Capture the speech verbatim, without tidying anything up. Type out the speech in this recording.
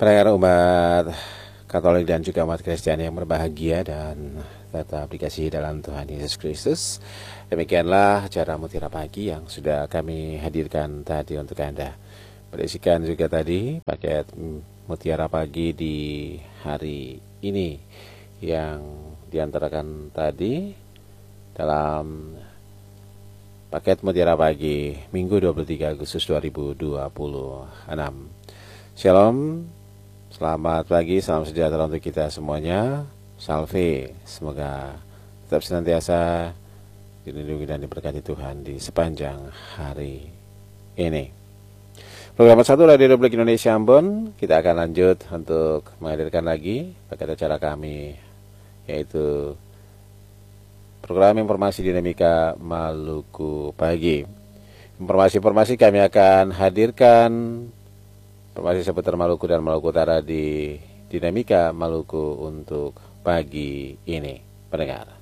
Pendengar umat Katolik dan juga umat Kristen yang berbahagia dan tetap dikasihi dalam Tuhan Yesus Kristus. Demikianlah acara Mutiara Pagi yang sudah kami hadirkan tadi untuk Anda. Berisikan juga tadi paket Mutiara Pagi di hari ini yang diantarakan tadi dalam paket Mutiara Pagi Minggu dua puluh tiga Agustus dua ribu dua puluh enam. Shalom, selamat pagi, salam sejahtera untuk kita semuanya. Salve, semoga tetap senantiasa dilindungi dan diberkati Tuhan di sepanjang hari ini. Program satu Radio Republik Indonesia Ambon, kita akan lanjut untuk menghadirkan lagi paket acara kami, yaitu program informasi dinamika Maluku Pagi. Informasi-informasi kami akan hadirkan informasi seputar Maluku dan Maluku Utara di Dinamika Maluku untuk pagi ini, pendengar.